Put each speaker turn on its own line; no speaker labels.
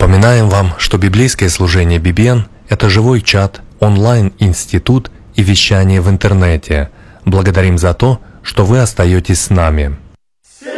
Напоминаем вам, что библейское служение BBN – это живой чат, онлайн-институт и вещание в интернете. Благодарим за то, что вы остаетесь с нами.